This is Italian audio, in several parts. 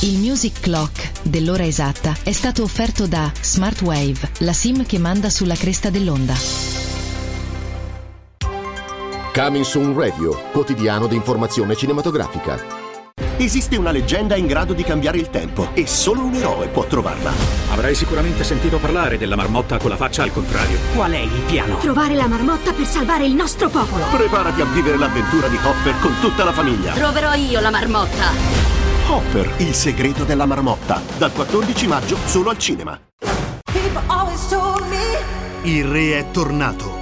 Il Music Clock dell'ora esatta è stato offerto da Smartwave, la SIM che manda sulla cresta dell'onda. Coming Soon Radio, quotidiano di informazione cinematografica. Esiste una leggenda in grado di cambiare il tempo e solo un eroe può trovarla. Avrai sicuramente sentito parlare della marmotta con la faccia al contrario. Qual è il piano? Trovare la marmotta per salvare il nostro popolo. Preparati a vivere l'avventura di Hopper con tutta la famiglia. Troverò io la marmotta. Hopper, il segreto della marmotta. Dal 14 maggio solo al cinema. Il re è tornato.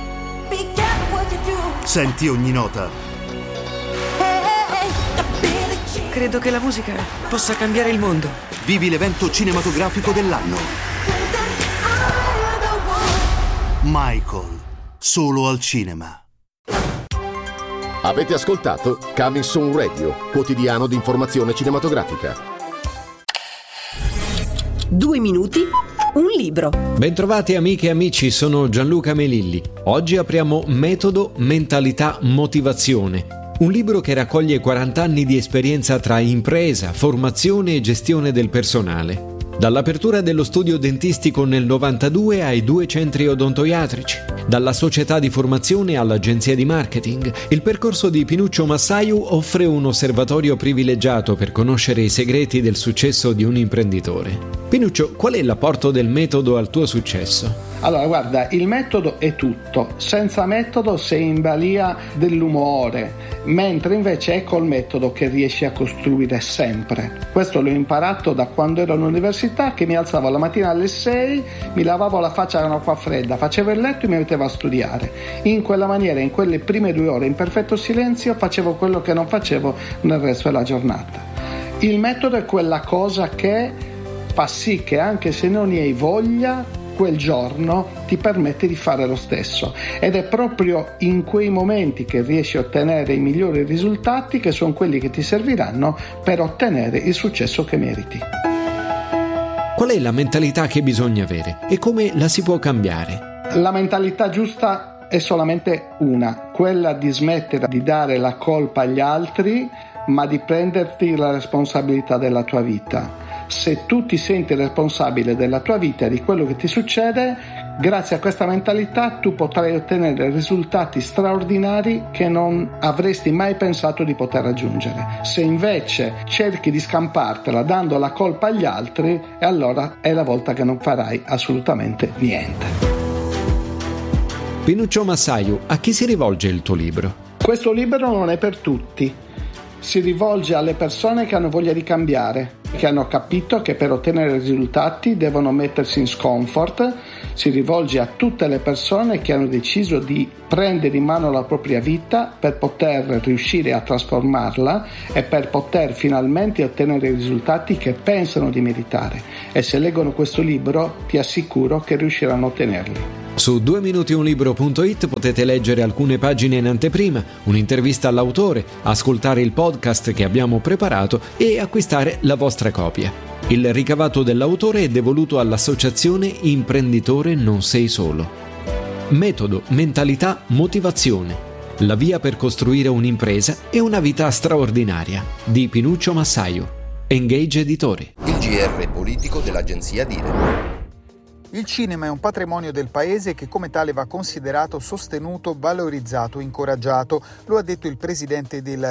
Senti ogni nota. Credo che la musica possa cambiare il mondo. Vivi l'evento cinematografico dell'anno. Michael, solo al cinema. Avete ascoltato Coming Soon Radio, quotidiano di informazione cinematografica. 2 minuti, un libro. Bentrovati amiche e amici, sono Gianluca Melilli. Oggi apriamo Metodo, Mentalità, Motivazione. Un libro che raccoglie 40 anni di esperienza tra impresa, formazione e gestione del personale. Dall'apertura dello studio dentistico nel 92 ai 2 centri odontoiatrici, dalla società di formazione all'agenzia di marketing, il percorso di Pinuccio Massaiu offre un osservatorio privilegiato per conoscere i segreti del successo di un imprenditore. Pinuccio, qual è l'apporto del metodo al tuo successo? Allora, guarda, il metodo è tutto. Senza metodo sei in balia dell'umore, mentre invece è col metodo che riesci a costruire sempre. Questo l'ho imparato da quando ero all'università, che mi alzavo la mattina alle 6, mi lavavo la faccia con acqua fredda, facevo il letto e mi mettevo a studiare. In quella maniera, in quelle prime 2 ore in perfetto silenzio, facevo quello che non facevo nel resto della giornata. Il metodo è quella cosa che fa sì che anche se non ne hai voglia, quel giorno ti permette di fare lo stesso, ed è proprio in quei momenti che riesci a ottenere i migliori risultati, che sono quelli che ti serviranno per ottenere il successo che meriti. Qual è la mentalità che bisogna avere e come la si può cambiare? La mentalità giusta è solamente una, quella di smettere di dare la colpa agli altri, ma di prenderti la responsabilità della tua vita. Se tu ti senti responsabile della tua vita e di quello che ti succede, grazie a questa mentalità tu potrai ottenere risultati straordinari che non avresti mai pensato di poter raggiungere. Se invece cerchi di scampartela dando la colpa agli altri, e allora è la volta che non farai assolutamente niente. Pinuccio Massaiu, a chi si rivolge il tuo libro? Questo libro non è per tutti. Si rivolge alle persone che hanno voglia di cambiare, che hanno capito che per ottenere risultati devono mettersi in scomfort. Si rivolge a tutte le persone che hanno deciso di prendere in mano la propria vita per poter riuscire a trasformarla e per poter finalmente ottenere i risultati che pensano di meritare. E se leggono questo libro, ti assicuro che riusciranno a ottenerli. Su 2minutionlibro.it potete leggere alcune pagine in anteprima, un'intervista all'autore, ascoltare il podcast che abbiamo preparato e acquistare la vostra copia. Il ricavato dell'autore è devoluto all'associazione Imprenditore Non Sei Solo. Metodo, mentalità, motivazione. La via per costruire un'impresa e una vita straordinaria. Di Pinuccio Massaiu. Engage Editore. Il GR politico dell'agenzia Dire. Il cinema è un patrimonio del paese che come tale va considerato, sostenuto, valorizzato, incoraggiato. Lo ha detto il presidente del